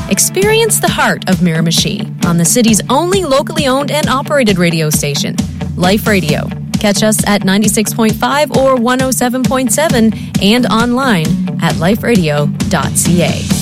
Experience the heart of Miramichi on the city's only locally owned and operated radio station, Life Radio. Catch us at 96.5 or 107.7 and online at liferadio.ca.